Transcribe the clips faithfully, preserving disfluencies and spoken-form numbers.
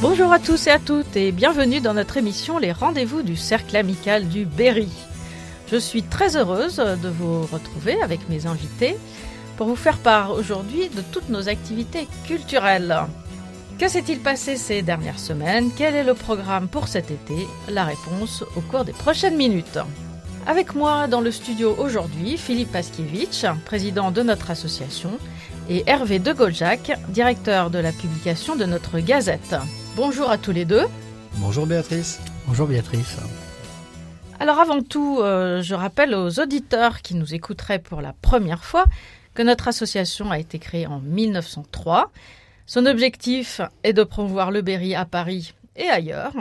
Bonjour à tous et à toutes et bienvenue dans notre émission Les Rendez-vous du Cercle Amical du Berry. Je suis très heureuse de vous retrouver avec mes invités pour vous faire part aujourd'hui de toutes nos activités culturelles. Que s'est-il passé ces dernières semaines? Quel est le programme pour cet été? La réponse au cours des prochaines minutes. Avec moi dans le studio aujourd'hui, Philippe Paskiewicz, président de notre association, et Hervé de Goljac, directeur de la publication de notre Gazette. Bonjour à tous les deux. Bonjour Béatrice. Bonjour Béatrice. Alors avant tout, euh, je rappelle aux auditeurs qui nous écouteraient pour la première fois que notre association a été créée en mille neuf cent trois. Son objectif est de promouvoir le Berry à Paris et ailleurs.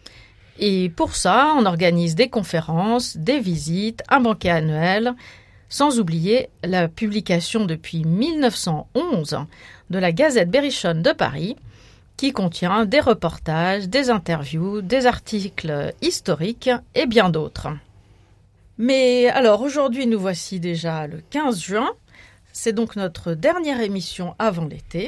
Et pour ça, on organise des conférences, des visites, un banquet annuel, sans oublier la publication depuis mille neuf cent onze de la Gazette berrichonne de Paris, qui contient des reportages, des interviews, des articles historiques et bien d'autres. Mais alors aujourd'hui, nous voici déjà le quinze juin. C'est donc notre dernière émission avant l'été.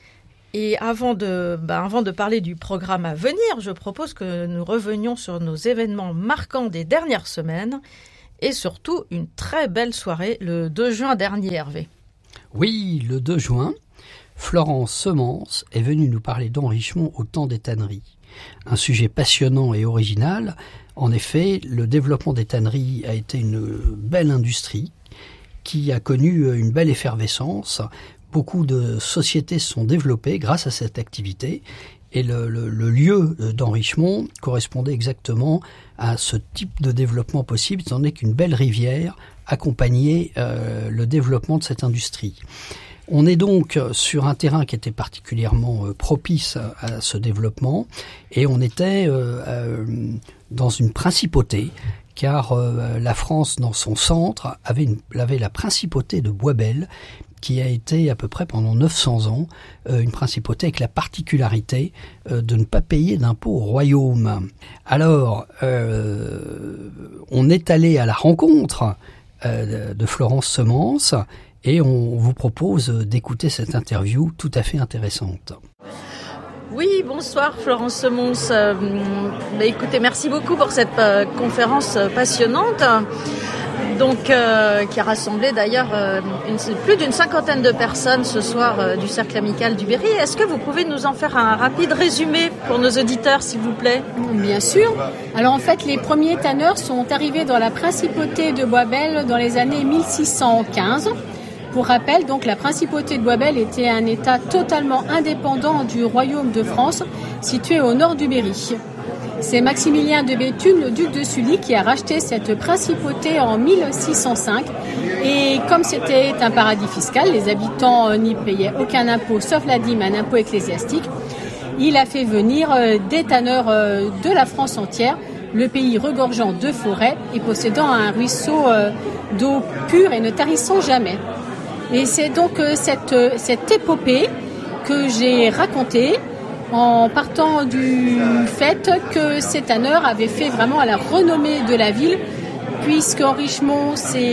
Et avant de, ben avant de parler du programme à venir, je propose que nous revenions sur nos événements marquants des dernières semaines et surtout une très belle soirée le deux juin dernier, Hervé. Oui, le deux juin, Florence Semence est venue nous parler d'enrichement au temps des tanneries. Un sujet passionnant et original. En effet, le développement des tanneries a été une belle industrie qui a connu une belle effervescence. Beaucoup de sociétés se sont développées grâce à cette activité et le, le, le lieu d'enrichement correspondait exactement à ce type de développement possible, étant donné qu'une belle rivière accompagnait euh, le développement de cette industrie. On est donc sur un terrain qui était particulièrement propice à, à ce développement et on était euh, euh, dans une principauté car euh, la France, dans son centre, avait, une, avait la principauté de Boisbel qui a été à peu près pendant neuf cents ans euh, une principauté avec la particularité euh, de ne pas payer d'impôts au royaume. Alors, euh, on est allé à la rencontre euh, de Florence Semence et on vous propose d'écouter cette interview tout à fait intéressante. Oui, bonsoir Florence Semence. Euh, bah, écoutez, merci beaucoup pour cette euh, conférence passionnante, donc euh, qui a rassemblé d'ailleurs euh, une, plus d'une cinquantaine de personnes ce soir euh, du Cercle Amical du Berry. Est-ce que vous pouvez nous en faire un rapide résumé pour nos auditeurs, s'il vous plaît? Bien sûr. Alors en fait, les premiers tanneurs sont arrivés dans la principauté de Boisbel dans les années mille six cent quinze. Pour rappel, donc, la principauté de Boisbel était un État totalement indépendant du royaume de France, situé au nord du Berry. C'est Maximilien de Béthune, le duc de Sully, qui a racheté cette principauté en mille six cent cinq. Et comme c'était un paradis fiscal, les habitants n'y payaient aucun impôt, sauf la dîme, un impôt ecclésiastique. Il a fait venir des tanneurs de la France entière, le pays regorgeant de forêts et possédant un ruisseau d'eau pure et ne tarissant jamais. Et c'est donc cette, cette épopée que j'ai racontée en partant du fait que ces tanneurs avaient fait vraiment à la renommée de la ville, puisque Richemont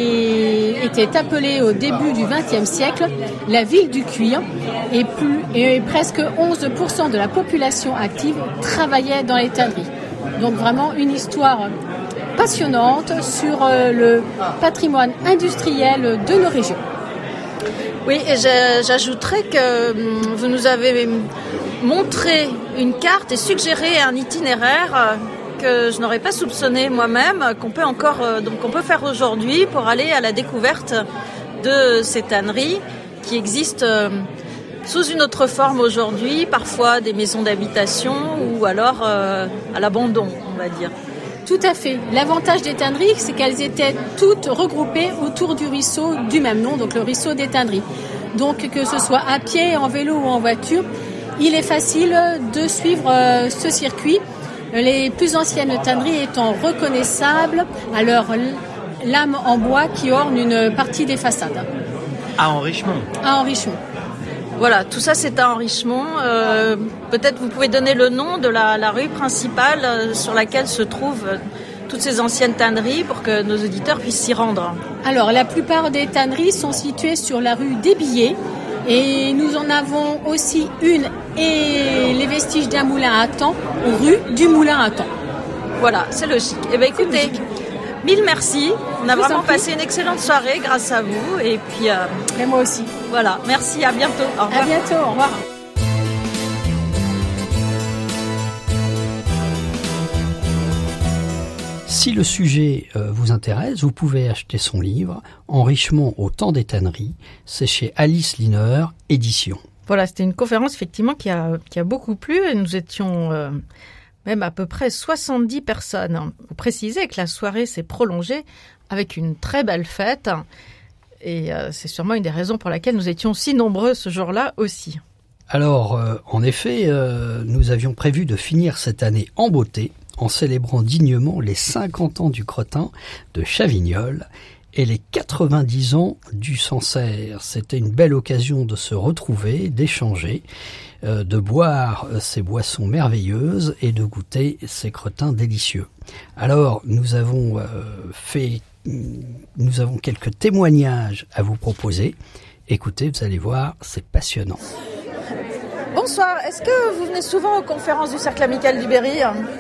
était appelé au début du vingtième siècle la ville du cuir, et, plus, et presque onze pour cent de la population active travaillait dans les tanneries. Donc vraiment une histoire passionnante sur le patrimoine industriel de nos régions. Oui, et j'ajouterais que vous nous avez montré une carte et suggéré un itinéraire que je n'aurais pas soupçonné moi-même, qu'on peut encore, donc on peut faire aujourd'hui pour aller à la découverte de ces tanneries qui existent sous une autre forme aujourd'hui, parfois des maisons d'habitation ou alors euh, à l'abandon, on va dire. Tout à fait. L'avantage des tanneries, c'est qu'elles étaient toutes regroupées autour du ruisseau du même nom, donc le ruisseau des tanneries. Donc que ce soit à pied, en vélo ou en voiture, il est facile de suivre euh, ce circuit. Les plus anciennes tanneries étant reconnaissables à leur lame en bois qui orne une partie des façades. À Richemont. À Richemont. Voilà, tout ça c'est à Richemont. Euh, peut-être vous pouvez donner le nom de la, la rue principale euh, sur laquelle se trouvent euh, toutes ces anciennes tanneries pour que nos auditeurs puissent s'y rendre. Alors, la plupart des tanneries sont situées sur la rue des Billets, Et nous en avons aussi une et les vestiges d'un moulin à temps, rue du Moulin à temps. Voilà, c'est logique. Eh bien écoutez, mille merci. On a vraiment passé une excellente soirée grâce à vous. Et puis. Euh, et moi aussi. Voilà, merci, à bientôt. Au revoir. À bientôt, au revoir. Si le sujet euh, vous intéresse, vous pouvez acheter son livre « Enrichement au temps des tanneries ». C'est chez Alice Liner, édition. Voilà, c'était une conférence effectivement qui a, qui a beaucoup plu. Et nous étions... Euh, même à peu près soixante-dix personnes. Vous précisez que la soirée s'est prolongée avec une très belle fête. Et euh, c'est sûrement une des raisons pour laquelle nous étions si nombreux ce jour-là aussi. Alors, euh, en effet, euh, nous avions prévu de finir cette année en beauté, en célébrant dignement les cinquante ans du crottin de Chavignols et les quatre-vingt-dix ans du Sancerre. C'était une belle occasion de se retrouver, d'échanger, euh, de boire euh, ces boissons merveilleuses et de goûter ces crotins délicieux. Alors, nous avons euh, fait, nous avons quelques témoignages à vous proposer. Écoutez, vous allez voir, c'est passionnant. Bonsoir, est-ce que vous venez souvent aux conférences du Cercle Amical du Berry ?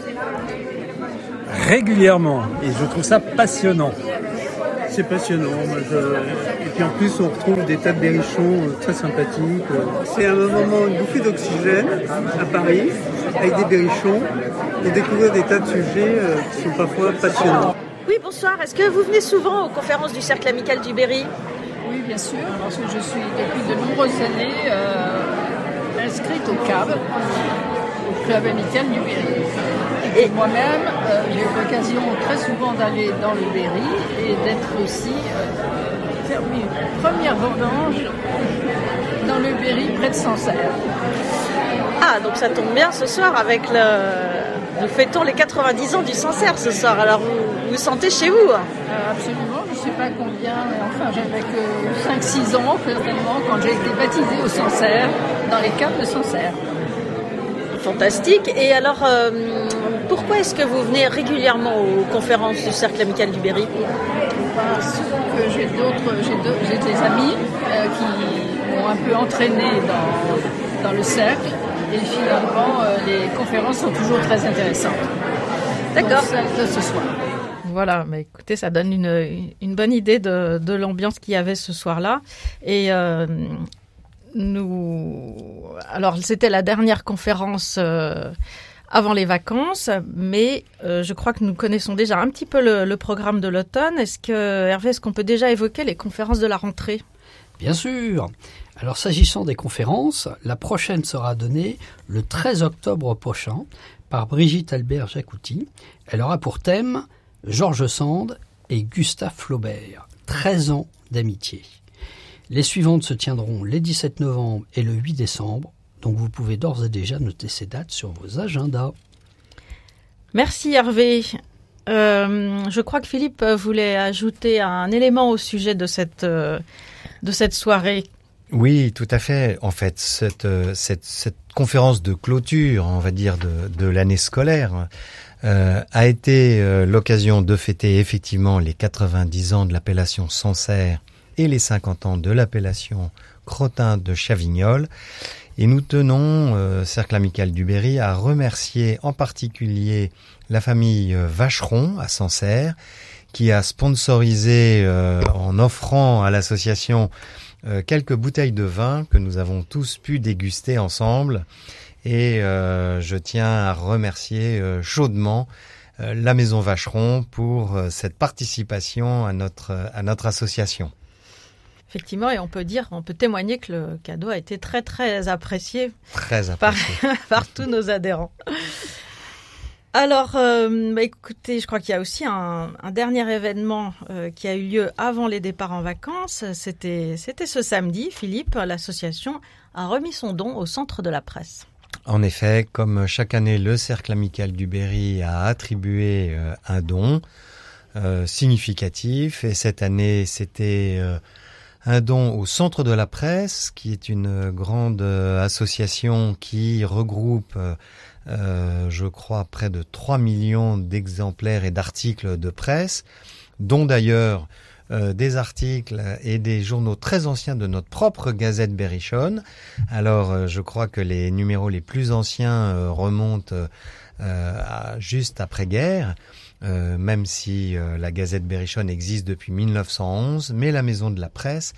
Régulièrement, et je trouve ça passionnant. C'est passionnant. Moi, je... Et puis en plus, on retrouve des tas de berrichons très sympathiques. C'est un moment, une bouffée d'oxygène à Paris, avec des berrichons, pour découvrir des tas de sujets qui sont parfois passionnants. Oui, bonsoir. Est-ce que vous venez souvent aux conférences du Cercle Amical du Berry ? Oui, bien sûr, parce que je suis depuis de nombreuses années euh, inscrite au C A B, au Club Amical du Berry. Et moi-même, euh, j'ai eu l'occasion très souvent d'aller dans le Berry et d'être aussi euh, faire mes premières vendanges dans le Berry près de Sancerre. Ah, donc ça tombe bien ce soir avec le... Nous fêtons les quatre-vingt-dix ans du Sancerre ce soir, alors vous vous sentez chez vous ? euh, Absolument, je ne sais pas combien, mais enfin j'avais que cinq six ans certainement quand j'ai été baptisée au Sancerre, dans les caves de Sancerre. Fantastique. Et alors, euh, pourquoi est-ce que vous venez régulièrement aux conférences du Cercle Amical du Berry ? Parce que j'ai d'autres, j'ai, deux, j'ai des amis euh, qui m'ont un peu entraîné dans, dans le cercle. Et finalement, euh, les conférences sont toujours très intéressantes. D'accord. Donc, celle de ce soir. Voilà, mais écoutez, ça donne une, une bonne idée de, de l'ambiance qu'il y avait ce soir-là. Et euh, nous... Alors, c'était la dernière conférence euh, avant les vacances, mais euh, je crois que nous connaissons déjà un petit peu le, le programme de l'automne. Est-ce que, Hervé, est-ce qu'on peut déjà évoquer les conférences de la rentrée ? Bien sûr. Alors, s'agissant des conférences, la prochaine sera donnée le treize octobre prochain par Brigitte Albert-Jacouty. Elle aura pour thème George Sand et Gustave Flaubert, treize ans d'amitié. Les suivantes se tiendront les dix-sept novembre et le huit décembre, donc vous pouvez d'ores et déjà noter ces dates sur vos agendas. Merci Hervé. Euh, je crois que Philippe voulait ajouter un élément au sujet de cette, euh, de cette soirée. Oui, tout à fait. En fait, cette, cette, cette conférence de clôture, on va dire, de, de l'année scolaire, euh, a été euh, l'occasion de fêter effectivement les quatre-vingt-dix ans de l'appellation Sancerre et les cinquante ans de l'appellation Crottin de Chavignols. Et nous tenons, euh, Cercle Amical du Berry, à remercier en particulier la famille Vacheron à Sancerre, qui a sponsorisé euh, en offrant à l'association euh, quelques bouteilles de vin que nous avons tous pu déguster ensemble. Et euh, je tiens à remercier euh, chaudement euh, la Maison Vacheron pour euh, cette participation à notre, à notre association. Effectivement, et on peut dire, on peut témoigner que le cadeau a été très très apprécié, très apprécié. par, par tous nos adhérents. Alors, euh, bah écoutez, je crois qu'il y a aussi un, un dernier événement euh, qui a eu lieu avant les départs en vacances. C'était, c'était ce samedi. Philippe, l'association, a remis son don au Centre de la Presse. En effet, comme chaque année, le Cercle Amical du Berry a attribué euh, un don euh, significatif. Et cette année, c'était euh, un don au Centre de la Presse, qui est une grande euh, association qui regroupe... Euh, Euh, je crois près de trois millions d'exemplaires et d'articles de presse, dont d'ailleurs euh, des articles et des journaux très anciens de notre propre Gazette Berrichonne. Alors, euh, je crois que les numéros les plus anciens euh, remontent euh, à juste après-guerre, euh, même si euh, la Gazette Berrichonne existe depuis mille neuf cent onze, mais la Maison de la Presse,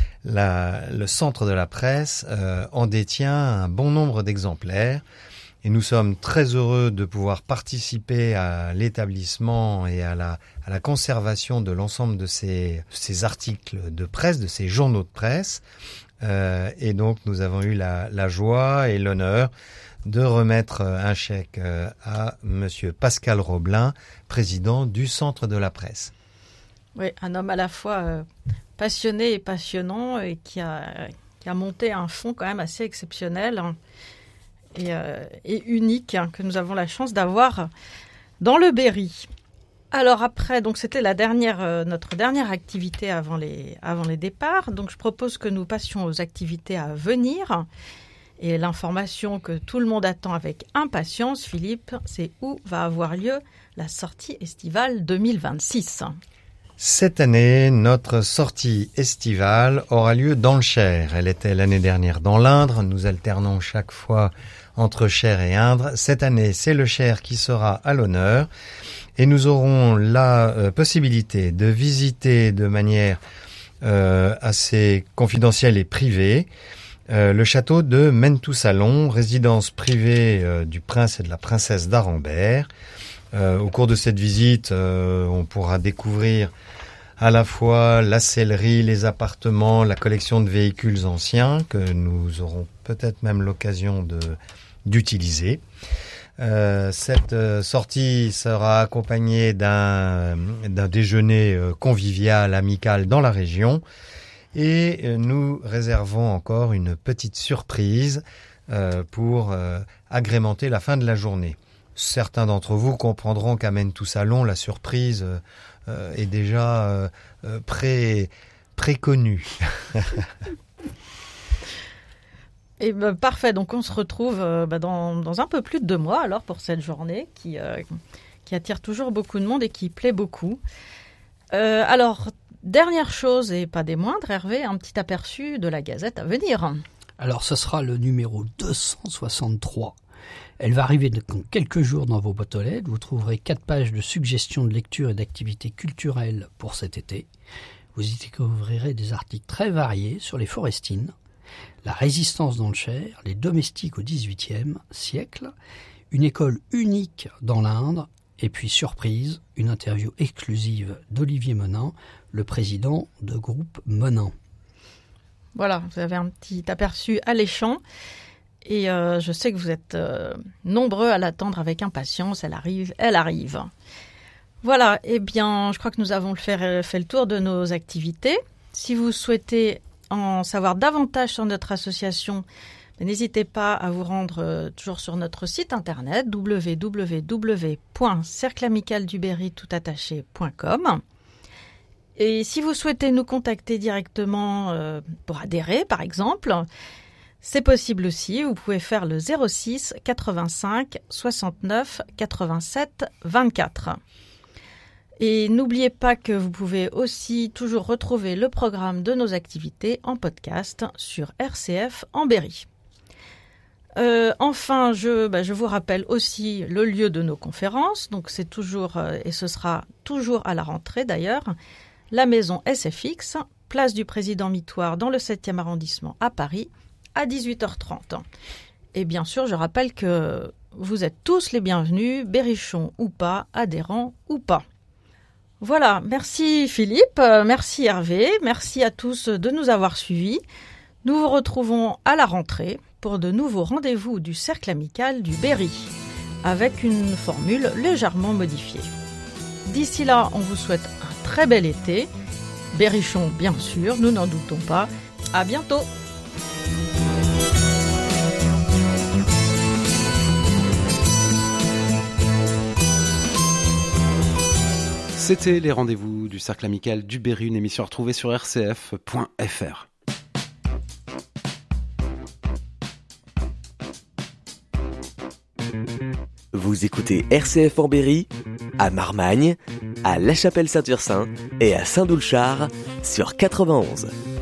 la, le centre de la presse, euh, en détient un bon nombre d'exemplaires. Et nous sommes très heureux de pouvoir participer à l'établissement et à la, à la conservation de l'ensemble de ces, ces articles de presse, de ces journaux de presse. Euh, et donc, nous avons eu la, la joie et l'honneur de remettre un chèque à Monsieur Pascal Roblin, président du Centre de la Presse. Oui, un homme à la fois euh, passionné et passionnant et qui a, qui a monté un fonds quand même assez exceptionnel. Hein. Et, euh, et unique hein, que nous avons la chance d'avoir dans le Berry. Alors après, donc c'était la dernière, euh, notre dernière activité avant les, avant les départs. Donc je propose que nous passions aux activités à venir. Et l'information que tout le monde attend avec impatience, Philippe, c'est où va avoir lieu la sortie estivale deux mille vingt-six. Cette année, notre sortie estivale aura lieu dans le Cher. Elle était l'année dernière dans l'Indre. Nous alternons chaque fois entre Cher et Indre. Cette année, c'est le Cher qui sera à l'honneur. Et nous aurons la euh, possibilité de visiter de manière euh, assez confidentielle et privée euh, le château de Mentou-Salon, résidence privée euh, du prince et de la princesse d'Arambert. Euh, au cours de cette visite, euh, on pourra découvrir à la fois la sellerie, les appartements, la collection de véhicules anciens que nous aurons peut-être même l'occasion de d'utiliser. Euh, cette euh, sortie sera accompagnée d'un d'un déjeuner euh, convivial, amical dans la région, et euh, nous réservons encore une petite surprise euh, pour euh, agrémenter la fin de la journée. Certains d'entre vous comprendront qu'à Mentou-Salon, la surprise euh, est déjà euh, euh, pré préconnue. Et ben, parfait, donc on se retrouve euh, ben, dans, dans un peu plus de deux mois alors pour cette journée qui, euh, qui attire toujours beaucoup de monde et qui plaît beaucoup. Euh, alors, dernière chose et pas des moindres, Hervé, un petit aperçu de la Gazette à venir. Alors, ce sera le numéro deux cent soixante-trois. Elle va arriver dans quelques jours dans vos boîtes aux lettres. Vous trouverez quatre pages de suggestions de lecture et d'activités culturelles pour cet été. Vous y découvrirez des articles très variés sur les Forestines, la résistance dans le Cher, les domestiques au dix-huitième siècle, une école unique dans l'Indre, et puis surprise, une interview exclusive d'Olivier Menin, le président de groupe Menin. Voilà, vous avez un petit aperçu alléchant. Et euh, je sais que vous êtes euh, nombreux à l'attendre avec impatience. Elle arrive, elle arrive. Voilà, eh bien, je crois que nous avons fait, fait le tour de nos activités. Si vous souhaitez en savoir davantage sur notre association, n'hésitez pas à vous rendre euh, toujours sur notre site internet w w w point cercle amical du berry tout attaché point com. Et si vous souhaitez nous contacter directement euh, pour adhérer, par exemple, c'est possible aussi. Vous pouvez faire le zéro six quatre-vingt-cinq soixante-neuf quatre-vingt-sept vingt-quatre. Et n'oubliez pas que vous pouvez aussi toujours retrouver le programme de nos activités en podcast sur R C F en Berry. Euh, enfin, je, bah, je vous rappelle aussi le lieu de nos conférences. Donc c'est toujours, euh, et ce sera toujours à la rentrée d'ailleurs, la maison S F X, place du Président Mitoire dans le septième arrondissement à Paris, à dix-huit heures trente. Et bien sûr, je rappelle que vous êtes tous les bienvenus, berrichons ou pas, adhérents ou pas. Voilà, merci Philippe, merci Hervé, merci à tous de nous avoir suivis. Nous vous retrouvons à la rentrée pour de nouveaux rendez-vous du Cercle Amical du Berry, avec une formule légèrement modifiée. D'ici là, on vous souhaite un très bel été. Berrichons, bien sûr, nous n'en doutons pas. À bientôt. C'était les rendez-vous du Cercle Amical du Berry, une émission retrouvée sur r c f point f r. Vous écoutez R C F en Berry, à Marmagne, à La Chapelle-Saint-Ursin et à Saint-Doulchard sur quatre-vingt-onze.